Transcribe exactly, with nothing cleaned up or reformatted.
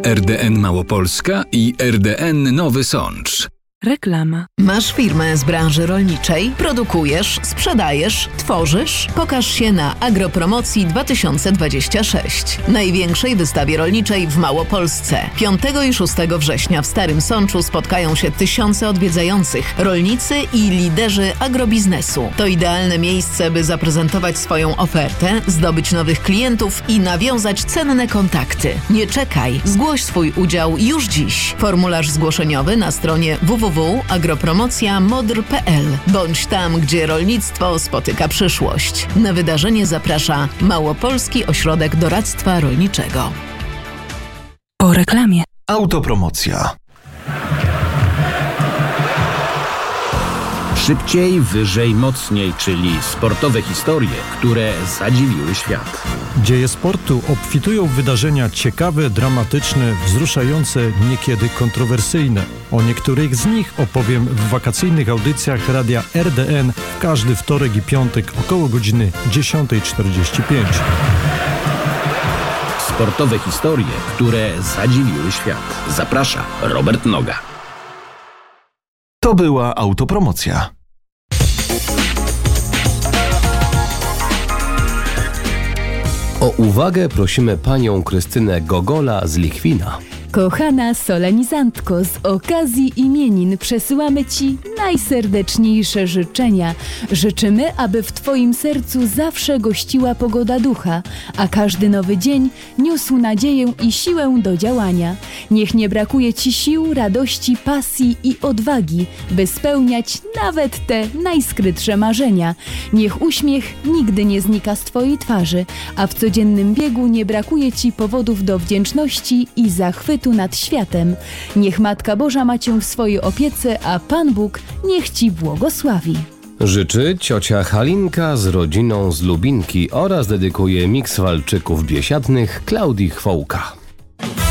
R D N Małopolska i R D N Nowy Sącz. Reklama. Masz firmę z branży rolniczej? Produkujesz, sprzedajesz, tworzysz? Pokaż się na Agropromocji dwa tysiące dwudziestej szóstej, największej wystawie rolniczej w Małopolsce. piątego i szóstego września w Starym Sączu spotkają się tysiące odwiedzających, rolnicy i liderzy agrobiznesu. To idealne miejsce, by zaprezentować swoją ofertę, zdobyć nowych klientów i nawiązać cenne kontakty. Nie czekaj, zgłoś swój udział już dziś. Formularz zgłoszeniowy na stronie w w w kropka agropromocja modr kropka p l. Bądź tam, gdzie rolnictwo spotyka przyszłość. Na wydarzenie zaprasza Małopolski Ośrodek Doradztwa Rolniczego. Po reklamie. Autopromocja. Szybciej, wyżej, mocniej, czyli sportowe historie, które zadziwiły świat. Dzieje sportu obfitują w wydarzenia ciekawe, dramatyczne, wzruszające, niekiedy kontrowersyjne. O niektórych z nich opowiem w wakacyjnych audycjach Radia R D N w każdy wtorek i piątek około godziny dziesiąta czterdzieści pięć. Sportowe historie, które zadziwiły świat. Zaprasza Robert Noga. To była autopromocja. O uwagę prosimy panią Krystynę Gogola z Lichwina. Kochana solenizantko, z okazji imienin przesyłamy Ci najserdeczniejsze życzenia. Życzymy, aby w Twoim sercu zawsze gościła pogoda ducha, a każdy nowy dzień niósł nadzieję i siłę do działania. Niech nie brakuje Ci sił, radości, pasji i odwagi, by spełniać nawet te najskrytsze marzenia. Niech uśmiech nigdy nie znika z Twojej twarzy, a w codziennym biegu nie brakuje Ci powodów do wdzięczności i zachwytu nad światem. Niech Matka Boża ma Cię w swojej opiece, a Pan Bóg niech Ci błogosławi. Życzy ciocia Halinka z rodziną z Lubinki oraz dedykuje miks walczyków biesiadnych Klaudii Chwołka.